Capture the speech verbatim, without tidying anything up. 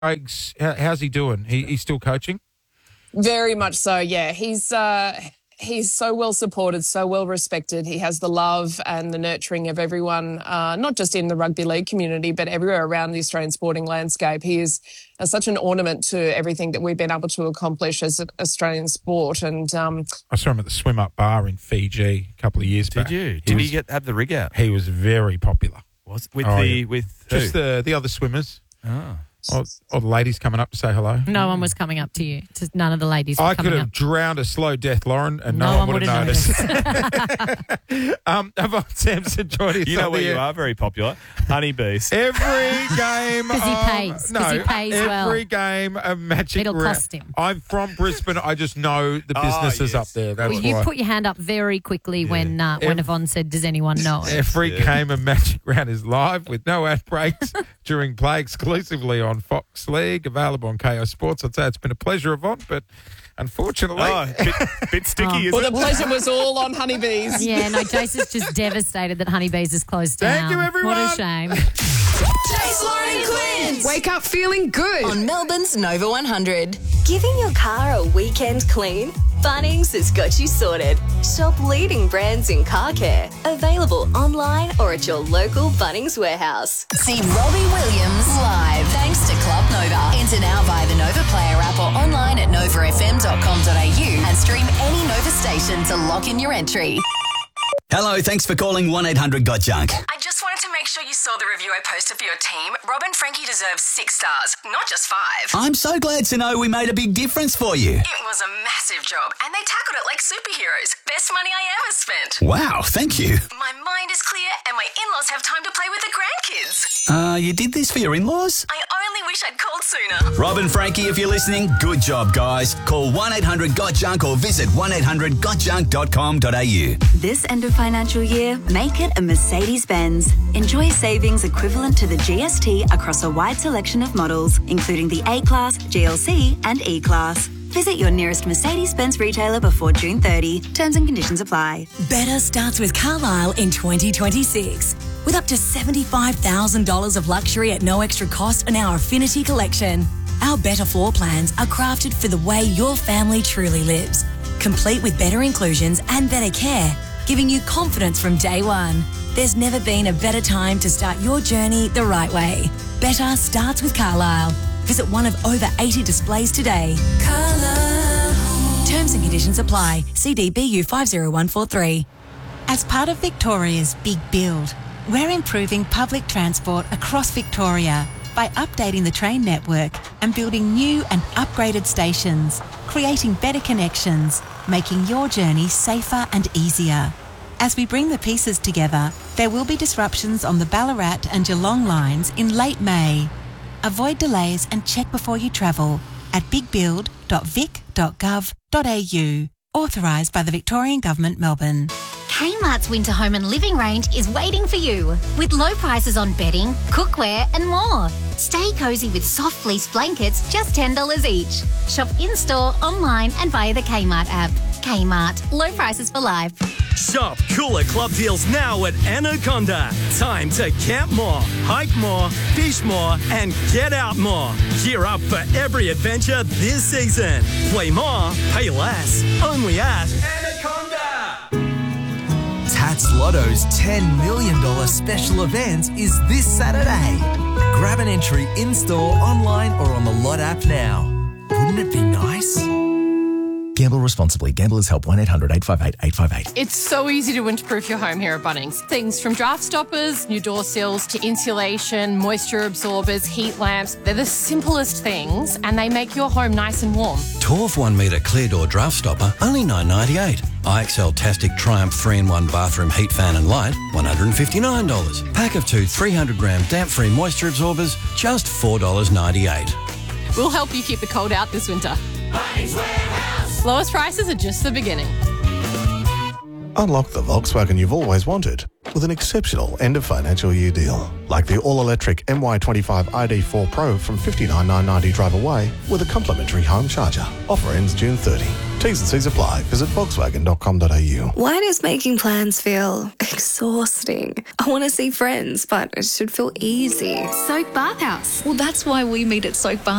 Craig's, how, how's he doing? He, he's still coaching? Very much so, yeah. He's uh, he's so well supported, so well respected. He has the love and the nurturing of everyone, uh, not just in the rugby league community, but everywhere around the Australian sporting landscape. He is uh, such an ornament to everything that we've been able to accomplish as an Australian sport. And um, I saw him at the swim up bar in Fiji a couple of years Did back. you? He Did was, he get have the rig out? He was very popular. Was with Oh, the yeah. with Just who? the the other swimmers. Oh. All, all the ladies coming up to say hello. No one was coming up to you. Just none of the ladies were I could coming have up. drowned a slow death, Lauren, and no, No one one would have would noticed. have um, Yvonne Sampson joining us. You know on where the you air. are very popular, honeybees. Every game, 'Cause he of- pays, 'cause No, he pays well. every game of Magic It'll Round. cost him. I'm from Brisbane. I just know the Oh, businesses yes. up there. That's Well, you why. put your hand up very quickly when uh, when Ev- Yvonne said, "Does anyone know?" it?" Every Yeah. game of Magic Round is live with no ad breaks during play, exclusively on Fox League, available on K O Sports. I'd say it's been a pleasure, Yvonne, but unfortunately, Oh, bit, bit sticky, Oh. isn't well, it? the pleasure was all on honeybees. Yeah, no, Jace is just devastated that Honeybees is closed down. Thank you, everyone. What a shame. Jace, Lauren and Quinn. Wake up feeling good. On Melbourne's Nova one hundred. Giving your car a weekend clean? Bunnings has got you sorted. Shop leading brands in car care. Available online or at your local Bunnings warehouse. See Robbie Williams live thanks to Club Nova. Enter now via the Nova Player app or online at nova f m dot com dot a u and stream any Nova station to lock in your entry. Hello, thanks for calling one eight hundred got junk. I just wanted to make sure you saw the review I posted for your team. Rob and Frankie deserve six stars, not just five. I'm so glad to know we made a big difference for you. It was a massive job, and they tackled it like superheroes. Best money I ever spent. Wow, thank you. My mind is clear, and my in-laws have time to play with the grandkids. Uh, you did this for your in-laws? I only wish I'd called sooner. Rob and Frankie, if you're listening, good job, guys. Call one eight hundred got junk or visit one eight hundred got junk dot com dot a u. This end of financial year, make it a Mercedes-Benz. Enjoy savings equivalent to the G S T across a wide selection of models, including the A-Class, G L C and E-Class. Visit your nearest Mercedes-Benz retailer before June thirtieth. Terms and conditions apply. Better starts with Carlisle in twenty twenty-six. With up to seventy-five thousand dollars of luxury at no extra cost in our Affinity collection. Our better floor plans are crafted for the way your family truly lives. Complete with better inclusions and better care, giving you confidence from day one. There's never been a better time to start your journey the right way. Better starts with Carlisle. Visit one of over eighty displays today. Carlisle. Terms and conditions apply. C D B U five zero one four three. As part of Victoria's Big Build, we're improving public transport across Victoria by updating the train network and building new and upgraded stations, creating better connections, making your journey safer and easier. As we bring the pieces together, there will be disruptions on the Ballarat and Geelong lines in late May. Avoid delays and check before you travel at big build dot vic dot gov dot a u. Authorised by the Victorian Government, Melbourne. Kmart's winter home and living range is waiting for you with low prices on bedding, cookware and more. Stay cosy with soft fleece blankets, just ten dollars each. Shop in-store, online and via the Kmart app. Kmart, low prices for life. Shop cooler club deals now at Anaconda. Time to camp more, hike more, fish more, and get out more. Gear up for every adventure this season. Play more, pay less. Only at Anaconda. Tats Lotto's ten million dollars special event is this Saturday. Grab an entry in-store, online or on the Lot app now. Wouldn't it be nice? Gamble responsibly. Gamblers Help one eight hundred eight five eight eight five eight. It's so easy to winterproof your home here at Bunnings. Things from draft stoppers, new door sills to insulation, moisture absorbers, heat lamps. They're the simplest things and they make your home nice and warm. Torf one metre clear door draft stopper, only nine ninety-eight. I X L Tastic Triumph three in one bathroom heat fan and light, one hundred fifty-nine dollars. Pack of two three hundred gram damp-free moisture absorbers, just four dollars ninety-eight. We'll help you keep the cold out this winter. Bunnings Warehouse. Lowest prices are just the beginning. Unlock the Volkswagen you've always wanted. with an exceptional end of financial year deal. Like the all-electric M Y twenty-five I D four Pro from fifty-nine thousand nine hundred ninety drive away with a complimentary home charger. Offer ends June thirtieth. T's and C's apply. Visit volkswagen dot com dot a u. Why does making plans feel exhausting? I want to see friends, but it should feel easy. Soak Bathhouse. Well, that's why we meet at Soak Bathhouse.